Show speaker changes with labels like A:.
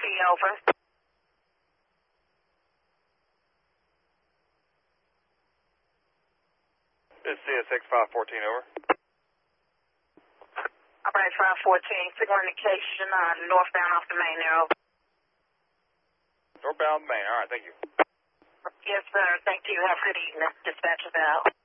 A: over.
B: This is CSX 514, over.
A: Alright, 514, signal indication northbound off the main arrow.
B: Northbound main, alright, thank you.
A: Yes, sir. Thank you. Have a good evening. Dispatch is out.